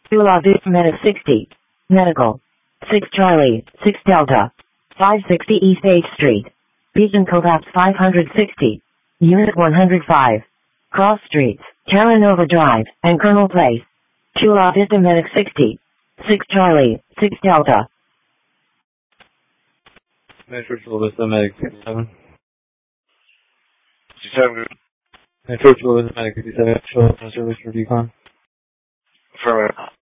Chula Vista Medic 60. Medical. 6 Charlie, 6 Delta. 560 East 8th Street. Beacon Collapse 560. Unit 105. Cross Streets, Terranova Drive, and Colonel Place. Chula Vista Medic 60. 6 Charlie, 6 Delta. Metro Chula Vista Medic 67. 67. Metro Chula Vista Medic 67. Show up on service for decon. Affirmative.